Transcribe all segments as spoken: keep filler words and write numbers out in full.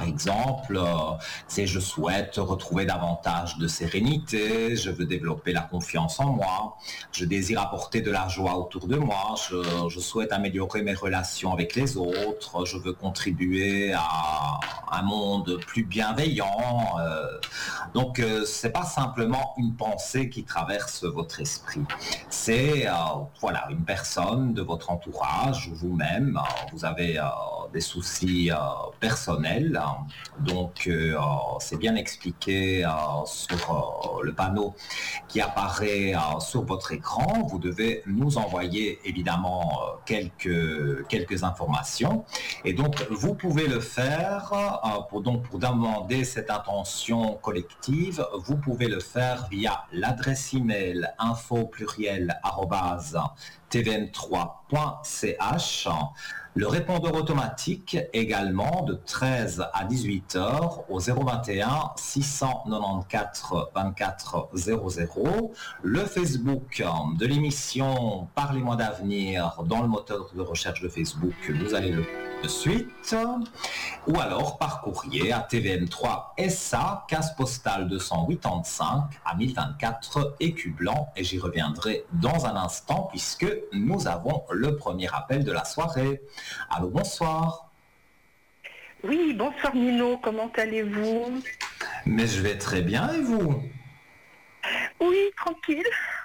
exemple, euh, c'est je souhaite retrouver davantage de sérénité, je veux développer la confiance en moi, je désire apporter de la joie autour de moi, je, je souhaite améliorer mes relations avec les autres, je veux contribuer à un monde plus bienveillant. Euh, donc, euh, c'est pas simplement une pensée qui traverse votre esprit. C'est euh, voilà, une personne de votre entourage ou vous-même. Euh, vous avez euh, des soucis euh, personnels. Hein. Donc, euh, c'est bien expliqué euh, sur euh, le panneau qui apparaît euh, sur votre écran. Vous devez nous envoyer évidemment euh, quelques, quelques informations. Et donc, vous pouvez le faire euh, pour, donc, pour demander cette intention collective. Vous pouvez le faire via l'adresse email info pluriel arobase t v n trois point c h. Le répondeur automatique également de treize à dix-huit heures au zéro vingt et un six cent quatre-vingt-quatorze vingt-quatre zéro zéro. Le Facebook de l'émission Parlez-moi d'avenir dans le moteur de recherche de Facebook, vous allez le de suite, ou alors par courrier à T V N trois S A, case postale deux cent quatre-vingt-cinq à mille vingt-quatre Écu Blanc, et j'y reviendrai dans un instant puisque nous avons le premier appel de la soirée. Allô, bonsoir. Oui, bonsoir Nino, comment allez-vous? Mais je vais très bien, et vous? Oui, tranquille.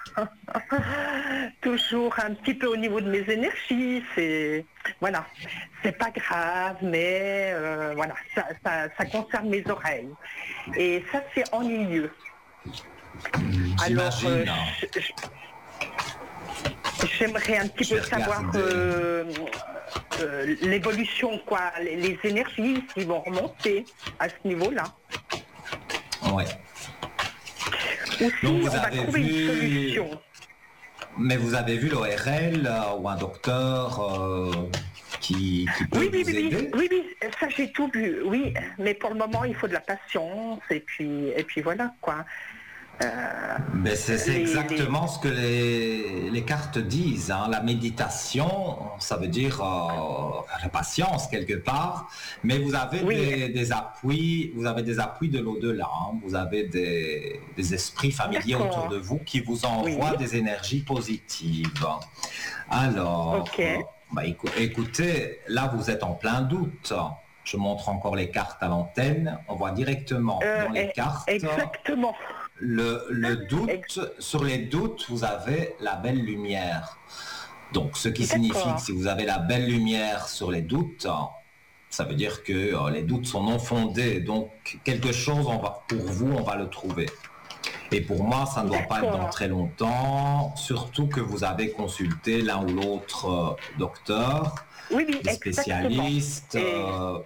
Toujours un petit peu au niveau de mes énergies, c'est voilà, c'est pas grave, mais euh, voilà, ça, ça, ça concerne mes oreilles et ça c'est ennuyeux. Alors, euh, je, je, j'aimerais un petit peu savoir euh, euh, l'évolution, quoi, les, les énergies qui vont remonter à ce niveau-là. Ouais. Ou si Donc vous on va avez trouver vu... une solution. Mais vous avez vu l'O R L euh, ou un docteur euh, qui, qui peut oui, oui, vous oui, aider? oui, oui, ça j'ai tout vu, oui, mais pour le moment il faut de la patience et puis, et puis voilà quoi. Euh, Mais c'est, c'est les, exactement les... ce que les, les cartes disent. Hein. La méditation, ça veut dire euh, la patience quelque part. Mais vous avez oui. des, des appuis, vous avez des appuis de l'au-delà. Hein. Vous avez des, des esprits familiers D'accord. autour de vous qui vous envoient oui. des énergies positives. Alors, okay. euh, bah, écoutez, là vous êtes en plein doute. Je montre encore les cartes à l'antenne. On voit directement euh, dans les cartes. Exactement. Le, le doute, sur les doutes, vous avez la belle lumière. Donc, ce qui D'accord. signifie que si vous avez la belle lumière sur les doutes, ça veut dire que euh, les doutes sont non fondés. Donc, quelque chose, on va, pour vous, on va le trouver. Et pour moi, ça ne doit D'accord. pas être dans très longtemps, surtout que vous avez consulté l'un ou l'autre euh, docteur, oui, oui, des spécialistes. Euh,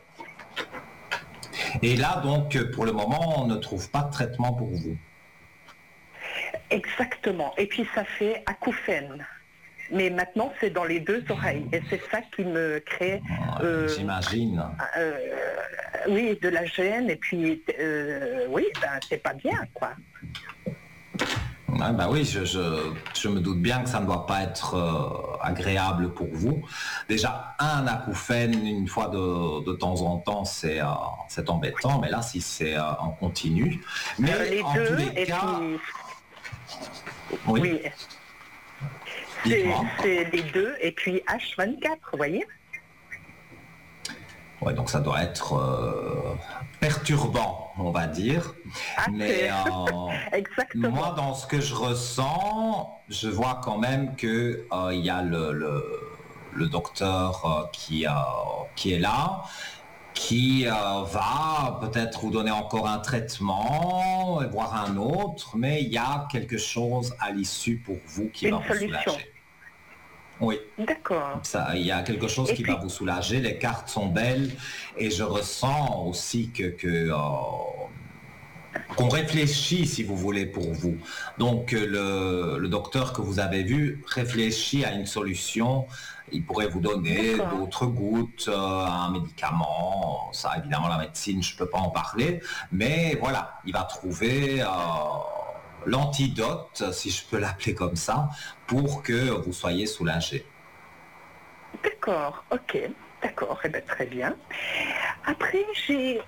et là, donc, pour le moment, on ne trouve pas de traitement pour vous. Exactement. Et puis ça fait acouphène. Mais maintenant, c'est dans les deux oreilles. Et c'est ça qui me crée... Euh, J'imagine. Euh, oui, de la gêne. Et puis, euh, oui, ben, c'est pas bien, quoi. Ouais, bah oui, je, je, je me doute bien que ça ne doit pas être euh, agréable pour vous. Déjà, un acouphène, une fois de, de temps en temps, c'est, euh, c'est embêtant. Mais là, si c'est euh, en continu... Mais euh, les en deux, tous les et cas... Puis... Oui. oui. C'est, c'est les deux, et puis H vingt-quatre, vous voyez. Ouais, donc ça doit être euh, perturbant, on va dire. Ah, mais euh, Exactement. moi, dans ce que je ressens, je vois quand même que euh, il y a le, le, le docteur euh, qui, euh, qui est là, qui euh, va peut-être vous donner encore un traitement, voire un autre, mais il y a quelque chose à l'issue pour vous qui Une va solution. vous soulager. Oui. D'accord. Ça, il y a quelque chose et qui puis... va vous soulager. Les cartes sont belles et je ressens aussi que, que euh, qu'on réfléchit, si vous voulez, pour vous. Donc le, le docteur que vous avez vu réfléchit à une solution. Il pourrait vous donner D'accord. d'autres gouttes, euh, un médicament. Ça, évidemment, la médecine, je ne peux pas en parler. Mais voilà, il va trouver... Euh, l'antidote, si je peux l'appeler comme ça, pour que vous soyez soulagé. D'accord, ok, d'accord, eh bien, très bien. Après, j'ai